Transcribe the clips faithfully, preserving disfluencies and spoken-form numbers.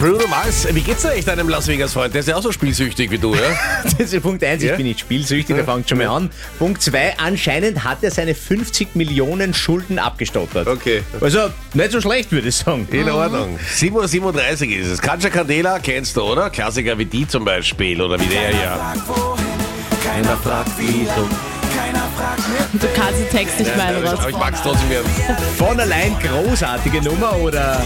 Bruno Mars, wie geht's eigentlich deinem Las Vegas-Freund? Der ist ja auch so spielsüchtig wie du, ja? Das ist Punkt eins, Ja? ich bin nicht spielsüchtig, der fängt schon mal an. Punkt zwei, anscheinend hat er seine fünfzig Millionen Schulden abgestottert. Okay. Also nicht so schlecht, würde ich sagen. In Ordnung. sieben Uhr siebenunddreißig ist es. Katja Candela kennst du, oder? Klassiker wie die zum Beispiel oder wie der hier. Keiner fragt wieso. Keiner fragt mit. Du kannst den Text nicht mehr Aber raus. ich mag's trotzdem gern. Von allein großartige Nummer, oder?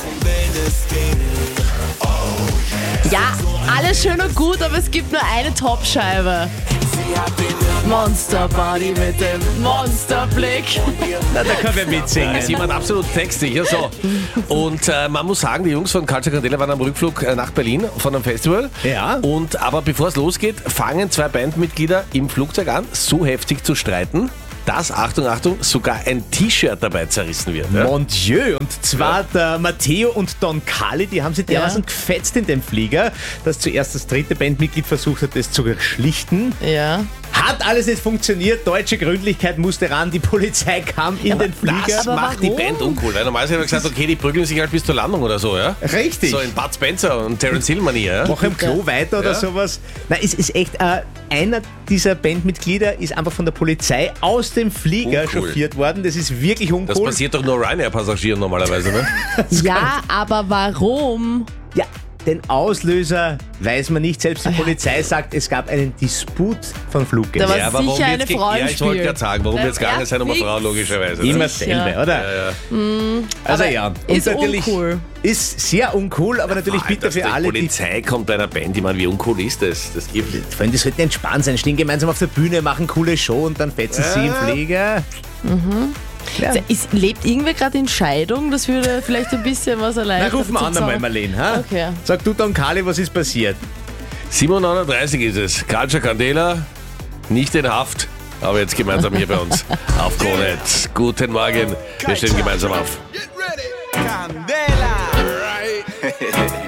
Ja, alles schön und gut, aber es gibt nur eine Top-Scheibe. Monster Body mit dem Monsterblick. Na, da kann wer mitsingen. Da ist jemand absolut textsicher. So. Und äh, man muss sagen, die Jungs von Katja Candela waren am Rückflug äh, nach Berlin von einem Festival. Ja. Und aber bevor es losgeht, fangen zwei Bandmitglieder im Flugzeug an, so heftig zu streiten, dass, Achtung, Achtung, sogar ein T-Shirt dabei zerrissen wird. Ja? Mon Dieu, und zwar der Matteo und Don Carli, die haben sich dermaßen Ja. gefetzt in dem Flieger, dass zuerst das dritte Bandmitglied versucht hat, das zu schlichten. Ja. Hat alles nicht funktioniert, deutsche Gründlichkeit musste ran, die Polizei kam in den Flieger. Das Aber macht die warum? Band uncool. Weil normalerweise haben wir gesagt, okay, die prügeln sich halt bis zur Landung oder so, ja? Richtig. So in Bud Spencer und Terence Hill Manier, ja? Mach im Klo weiter oder Ja. sowas. Nein, es ist echt, äh, einer dieser Bandmitglieder ist einfach von der Polizei aus dem Flieger Uncool. chauffiert worden. Das ist wirklich uncool. Das passiert doch nur Ryanair-Passagieren normalerweise, ne? Ja, aber warum? Ja, den Auslöser weiß man nicht. Selbst die Polizei sagt, es gab einen Disput von Fluggästen. Da war Ja, aber warum sicher eine wird's ge- Frau im Ja, ich wollte Spiel. gerade sagen, warum Na, wird es gegangen ja, sein um eine fix. Frau, logischerweise. Immer Sicher. dasselbe, oder? Ja, ja. Also Aber ja, und ist natürlich uncool. ist sehr uncool, aber natürlich bitter Dass für die alle, die Polizei kommt bei einer Band, ich meine, wie uncool ist das? Das gibt vor allem, die sollten entspannt sein, stehen gemeinsam auf der Bühne, machen coole Show und dann fetzen sie im Flieger. Ja. Ist, lebt irgendwer gerade in Scheidung? Das würde vielleicht ein bisschen was Na, erleichtern. ruf mal an einmal, Marlene. Ha? Okay. Sag du Don Carli, was ist passiert? sieben Uhr neununddreißig ist es. Katja Candela, nicht in Haft, aber jetzt gemeinsam hier bei uns auf Krone. Guten Morgen, wir stehen gemeinsam auf. Candela.